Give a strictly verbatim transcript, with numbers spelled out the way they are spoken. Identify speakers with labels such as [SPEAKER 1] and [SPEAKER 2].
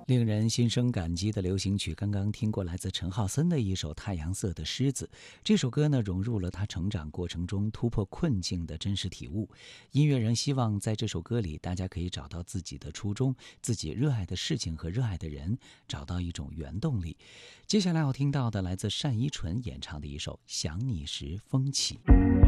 [SPEAKER 1] 令人心生感激的流行曲，刚刚听过来自陈浩森的一首《太阳色的狮子》。这首歌呢，融入了他成长过程中突破困境的真实体悟。音乐人希望在这首歌里，大家可以找到自己的初衷，自己热爱的事情和热爱的人，找到一种原动力。接下来要听到的，来自单依纯演唱的一首《想你时风起》。